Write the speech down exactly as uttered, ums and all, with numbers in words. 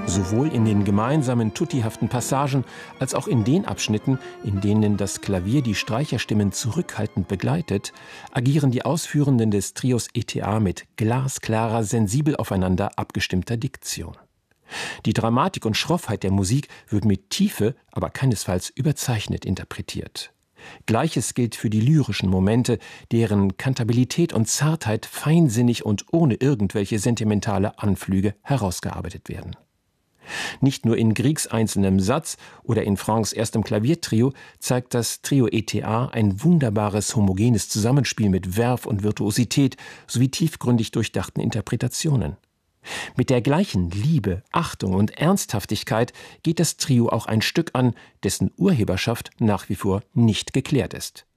Sowohl in den gemeinsamen tuttihaften Passagen als auch in den Abschnitten, in denen das Klavier die Streicherstimmen zurückhaltend begleitet, agieren die Ausführenden des Trios E T A mit glasklarer, sensibel aufeinander abgestimmter Diktion. Die Dramatik und Schroffheit der Musik wird mit Tiefe, aber keinesfalls überzeichnet interpretiert. Gleiches gilt für die lyrischen Momente, deren Kantabilität und Zartheit feinsinnig und ohne irgendwelche sentimentale Anflüge herausgearbeitet werden. Nicht nur in Griegs einzelnem Satz oder in Francs erstem Klaviertrio zeigt das Trio E T A ein wunderbares, homogenes Zusammenspiel mit Verve und Virtuosität sowie tiefgründig durchdachten Interpretationen. Mit der gleichen Liebe, Achtung und Ernsthaftigkeit geht das Trio auch ein Stück an, dessen Urheberschaft nach wie vor nicht geklärt ist.